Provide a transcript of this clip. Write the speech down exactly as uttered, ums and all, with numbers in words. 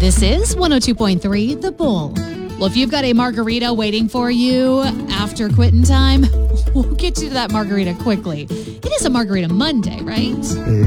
This is one oh two point three The Bull. Well, if you've got a margarita waiting for you after quitting time, we'll get you to that margarita quickly. It is a Margarita Monday, right?